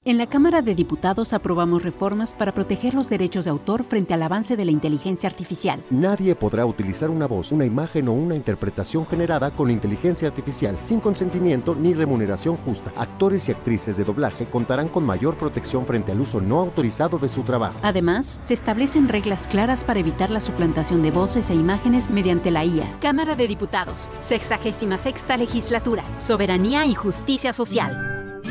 En la Cámara de Diputados aprobamos reformas para proteger los derechos de autor frente al avance de la inteligencia artificial. Nadie podrá utilizar una voz, una imagen o una interpretación generada con inteligencia artificial sin consentimiento ni remuneración justa. Actores y actrices de doblaje contarán con mayor protección frente al uso no autorizado de su trabajo. Además, se establecen reglas claras para evitar la suplantación de voces e imágenes mediante la IA. Cámara de Diputados, 66ª Legislatura, Soberanía y Justicia Social.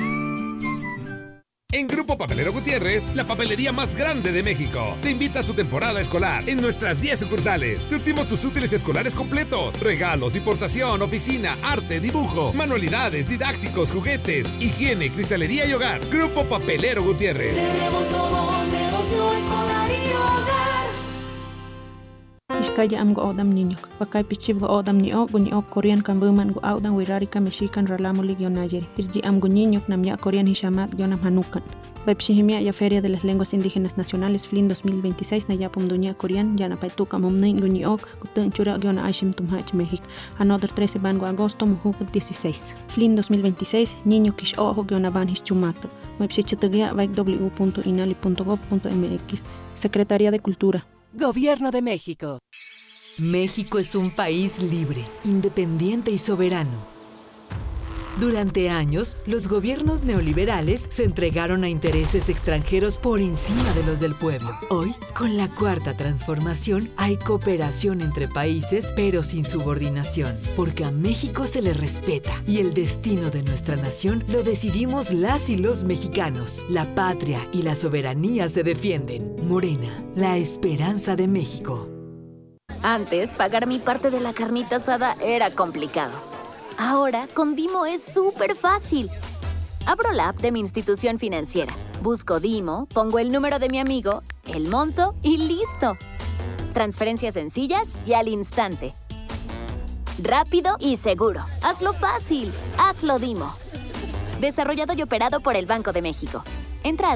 En Grupo Papelero Gutiérrez, la papelería más grande de México, te invita a su temporada escolar en nuestras 10 sucursales. Surtimos tus útiles escolares completos, regalos, importación, oficina, arte, dibujo, manualidades, didácticos, juguetes, higiene, cristalería y hogar. Grupo Papelero Gutiérrez. Tenemos todo, negocio escolar y hogar. Iskaya am go odam niñok. Pakai pichib go odam niok, gunyok Korean kan buman go audan wirarika mexican ralamuli gionayeri. Irji am go niñok nam ya Korean hishamat gionam hanukan. Baipshihimia ya Feria de las Lenguas Indígenas Nacionales FLIN 2026 na yapum dunia Korean ya na paituka momnin gunyok gutun chura giona aishim tumhach México. Another 13 bango agosto mujuk 16. FLIN 2026 niño kish ojo giona van hischumato. Baipshichatagia vaik w.inali.gov.mx. Secretaría de Cultura. Gobierno de México. México es un país libre, independiente y soberano. Durante años, los gobiernos neoliberales se entregaron a intereses extranjeros por encima de los del pueblo. Hoy, con la Cuarta Transformación, hay cooperación entre países, pero sin subordinación, porque a México se le respeta y el destino de nuestra nación lo decidimos las y los mexicanos. La patria y la soberanía se defienden. Morena, la esperanza de México. Antes, pagar mi parte de la carnita asada era complicado. Ahora, con Dimo es súper fácil. Abro la app de mi institución financiera, busco Dimo, pongo el número de mi amigo, el monto y ¡listo! Transferencias sencillas y al instante. Rápido y seguro. Hazlo fácil. Hazlo Dimo. Desarrollado y operado por el Banco de México. Entra a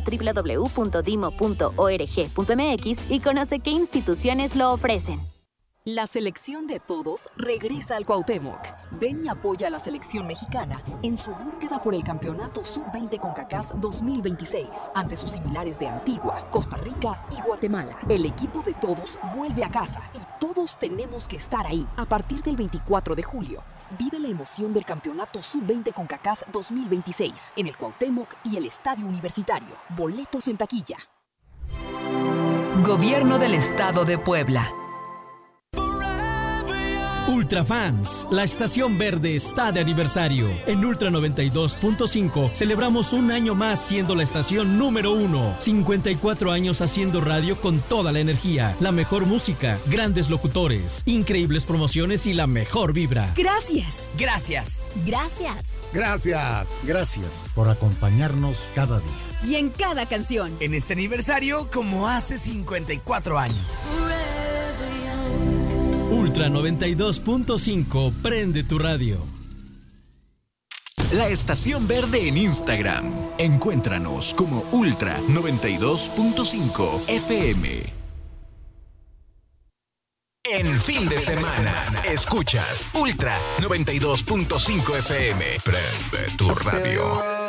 www.dimo.org.mx y conoce qué instituciones lo ofrecen. La selección de todos regresa al Cuauhtémoc. Ven y apoya a la selección mexicana en su búsqueda por el campeonato Sub-20 CONCACAF 2026 ante sus similares de Antigua, Costa Rica y Guatemala. El equipo de todos vuelve a casa y todos tenemos que estar ahí. A partir del 24 de julio, vive la emoción del campeonato Sub-20 CONCACAF 2026 en el Cuauhtémoc y el Estadio Universitario. Boletos en taquilla. Gobierno del Estado de Puebla. Ultrafans, la estación verde está de aniversario. En Ultra 92.5 celebramos un año más siendo la estación número 1. 54 años haciendo radio con toda la energía, la mejor música, grandes locutores, increíbles promociones y la mejor vibra. Gracias. Gracias. Gracias. Gracias. Gracias por acompañarnos cada día. Y en cada canción. En este aniversario como hace 54 años. Ultra 92.5, prende tu radio. La Estación Verde en Instagram. Encuéntranos como Ultra 92.5 FM. En fin de semana, escuchas Ultra 92.5 FM. Prende tu radio.